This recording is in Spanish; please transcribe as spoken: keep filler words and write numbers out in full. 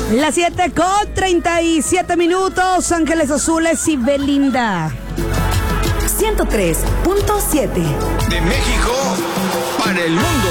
Las siete con treinta y siete minutos, Ángeles Azules y Belinda. ciento tres punto siete. De México para el mundo.